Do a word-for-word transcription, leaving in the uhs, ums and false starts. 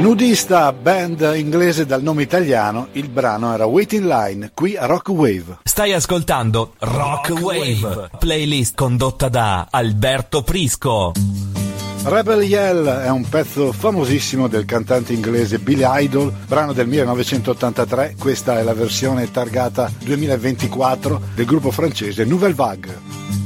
Nudista, band inglese dal nome italiano, il brano era Wait in Line, qui a Rock Wave. Stai ascoltando Rock, Rock Wave, Wave, playlist condotta da Alberto Prisco. Rebel Yell è un pezzo famosissimo del cantante inglese Billy Idol, brano del millenovecentottantatré, questa è la versione targata duemilaventiquattro del gruppo francese Nouvelle Vague.